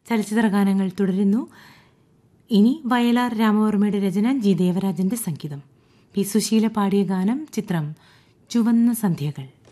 ചലച്ചിത്ര ഗാനങ്ങൾ തുടരുന്നു. ഇനി വയലാർ രാമവർമ്മയുടെ രചന, ജി ദേവരാജന്റെ സംഗീതം. പി സുശീല പാടിയ ഗാനം. ചിത്രം ചുവന്ന സന്ധ്യകൾ.